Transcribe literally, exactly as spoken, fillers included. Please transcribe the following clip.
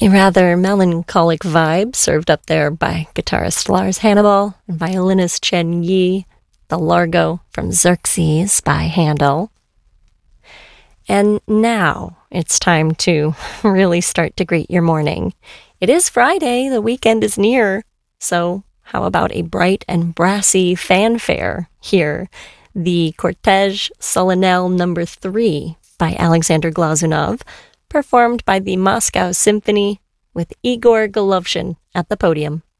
A rather melancholic vibe served up there by guitarist Lars Hannibal and violinist Chen Yi, the Largo from Xerxes by Handel. And now it's time to really start to greet your morning. It is Friday, the weekend is near, so how about a bright and brassy fanfare here? The Cortège Solennel number three by Alexander Glazunov, performed by the Moscow Symphony with Igor Golovshin at the podium.